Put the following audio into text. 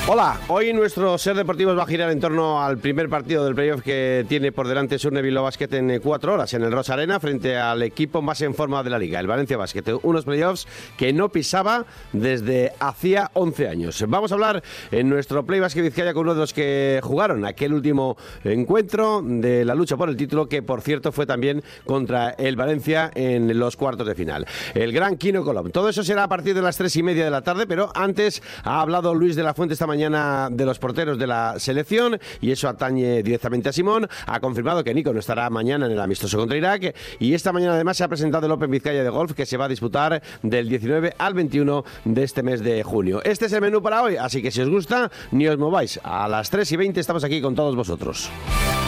Hola, hoy nuestro Ser Deportivos va a girar en torno al primer partido del playoff que tiene por delante Surne Bilbao Basket en 4 horas en el Rosa Arena frente al equipo más en forma de la liga, el Valencia Basket. Unos playoffs que no pisaba desde hacía 11 años. Vamos a hablar en nuestro Play Basket Vizcaya con uno de los que jugaron aquel último encuentro de la lucha por el título, que por cierto fue también contra el Valencia en los cuartos de final. El gran Quino Colom. Todo eso será a partir de las 3:30 de la tarde, pero antes ha hablado Luis de la Fuente esta mañana de los porteros de la selección y eso atañe directamente a Simón. Ha confirmado que Nico no estará mañana en el amistoso contra Irak y esta mañana además se ha presentado el Open Vizcaya de golf que se va a disputar del 19 al 21 de este mes de junio. Este es el menú para hoy, así que si os gusta, ni os mováis. A las 3:20 estamos aquí con todos vosotros.